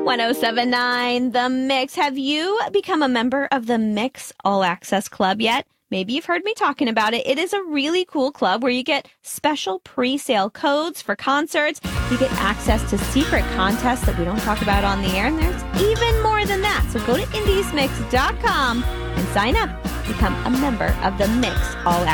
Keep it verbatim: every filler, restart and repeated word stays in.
one oh seven point nine The Mix. Have you become a member of the Mix All Access Club yet? Maybe you've heard me talking about it. It is a really cool club where you get special pre-sale codes for concerts. You get access to secret contests that we don't talk about on the air. And there's even more than that. So go to indies mix dot com and sign up. Become a member of the Mix All Access